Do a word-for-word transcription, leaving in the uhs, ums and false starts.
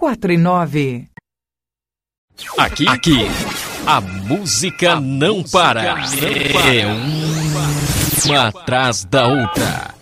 quatro e nove. Aqui, aqui, a música, a não, música para. não para. É uma atrás da outra.